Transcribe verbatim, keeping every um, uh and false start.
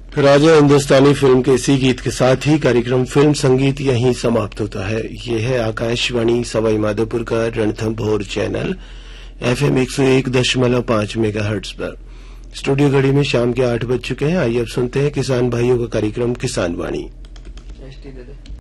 Raja Hindustani film के इसी गीत के साथ ही कार्यक्रम फिल्म संगीत यहीं समाप्त होता है। ये है आकाशवाणी सवाई माधोपुर का रणथंभौर चैनल एफएम एक सौ एक दशमलव पांच मेगाहर्ट्ज पर। स्टूडियो घड़ी में शाम के आठ बज चुके हैं। आइए अब सुनते हैं किसान भाइयों का कार्यक्रम किसान वाणी।